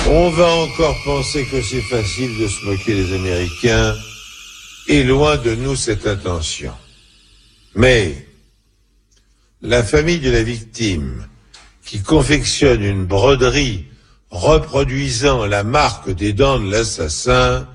On va encore penser que c'est facile de se moquer des Américains, et loin de nous cette intention. Mais la famille de la victime, qui confectionne une broderie reproduisant la marque des dents de l'assassin,